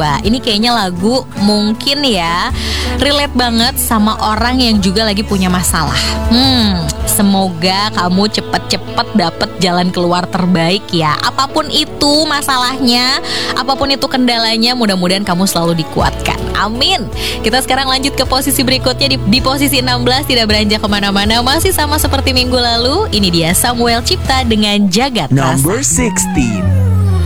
Ini kayaknya lagu mungkin ya relate banget sama orang yang juga lagi punya masalah. Semoga kamu cepet-cepet dapet jalan keluar terbaik ya. Apapun itu masalahnya, apapun itu kendalanya, mudah-mudahan kamu selalu dikuatkan. Amin. Kita sekarang lanjut ke posisi berikutnya di posisi 16, tidak beranjak kemana-mana, masih sama seperti minggu lalu. Ini dia Samuel Cipta dengan Jagat Rasa. Number 16.